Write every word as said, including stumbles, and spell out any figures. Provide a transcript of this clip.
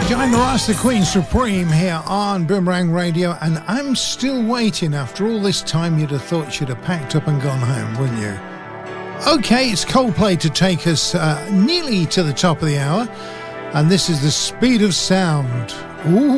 Diana Ross, the Queen Supreme, here on Boomerang Radio, and I'm still waiting. After all this time, you'd have thought she'd have packed up and gone home, wouldn't you? Okay, it's Coldplay to take us uh, nearly to the top of the hour, and this is The Speed of Sound. Ooh.